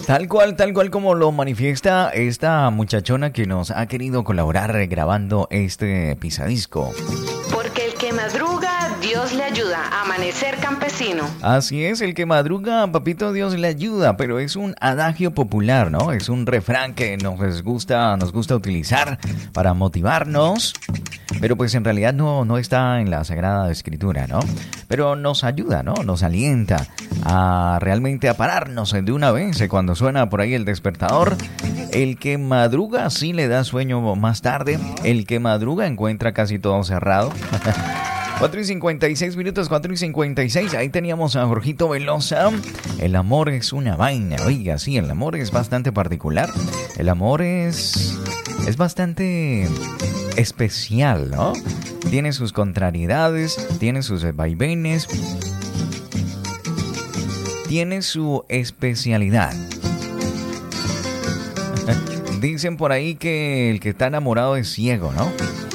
Tal cual como lo manifiesta esta muchachona que nos ha querido colaborar grabando este pisadisco. Porque el que madruga, Dios le ayuda. Amanecer campesino. Así es, el que madruga, papito Dios le ayuda, pero es un adagio popular, ¿no? Es un refrán que nos gusta utilizar para motivarnos, pero pues en realidad no está en la Sagrada Escritura, ¿no? Pero nos ayuda, ¿no? Nos alienta a realmente a pararnos de una vez cuando suena por ahí el despertador. El que madruga sí le da sueño más tarde. El que madruga encuentra casi todo cerrado. 4:56 minutos, 4:56. Ahí teníamos a Jorgito Velosa. El amor es una vaina. Oiga, sí, el amor es bastante particular. El amor es bastante especial, ¿no? Tiene sus contrariedades, tiene sus vaivenes, tiene su especialidad. Dicen por ahí que el que está enamorado es ciego, ¿no?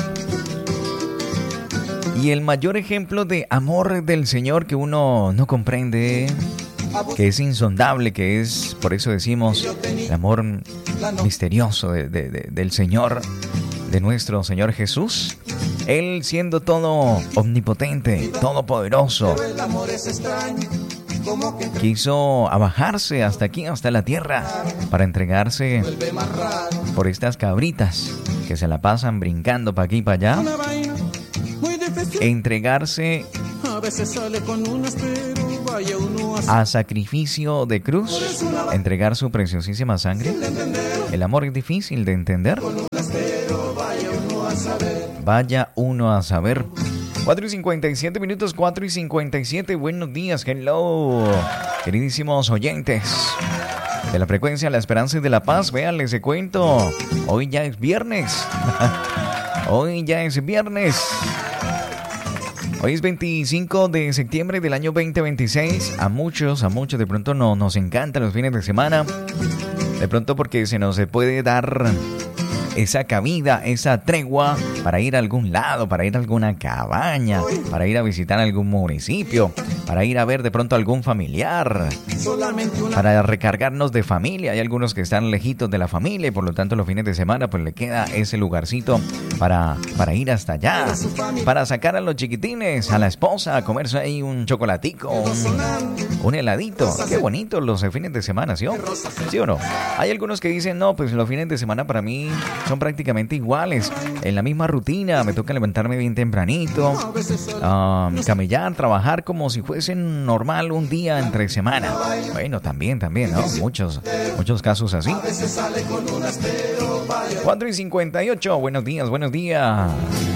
Y el mayor ejemplo de amor del Señor que uno no comprende, que es insondable, que es, por eso decimos, el amor misterioso del Señor, de nuestro Señor Jesús. Él siendo todo omnipotente, todopoderoso, quiso abajarse hasta aquí, hasta la tierra, para entregarse por estas cabritas que se la pasan brincando para aquí y para allá. Entregarse a sacrificio de cruz, entregar su preciosísima sangre. El amor es difícil de entender. Vaya uno a saber. 4:57 minutos, 4:57. Buenos días, hello, queridísimos oyentes de la frecuencia La Esperanza y de la Paz. Vean, les cuento, hoy ya es viernes. Hoy ya es viernes. Hoy es 25 de septiembre del año 2026. A muchos de pronto no nos encantan los fines de semana. De pronto porque se nos puede dar esa cabida, esa tregua para ir a algún lado, para ir a alguna cabaña, para ir a visitar algún municipio, para ir a ver de pronto algún familiar, para recargarnos de familia. Hay algunos que están lejitos de la familia y por lo tanto los fines de semana pues le queda ese lugarcito para ir hasta allá, para sacar a los chiquitines, a la esposa, a comerse ahí un chocolatico, un heladito. Qué bonito los fines de semana, ¿sí o no? Hay algunos que dicen, no, pues los fines de semana para mí son prácticamente iguales. En la misma rutina, me toca levantarme bien tempranito, camellar, trabajar como si fuese normal un día entre semana. Bueno, también, ¿no? Muchos casos así. 4:58, buenos días.